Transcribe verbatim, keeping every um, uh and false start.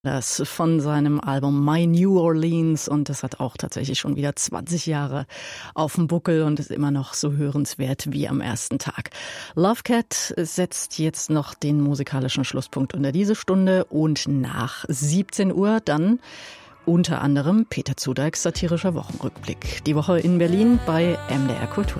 Das von seinem Album My New Orleans, und das hat auch tatsächlich schon wieder zwanzig Jahre auf dem Buckel und ist immer noch so hörenswert wie am ersten Tag. Lovecat setzt jetzt noch den musikalischen Schlusspunkt unter diese Stunde, und nach siebzehn Uhr dann unter anderem Peter Zudeiks satirischer Wochenrückblick. Die Woche in Berlin bei M D R Kultur.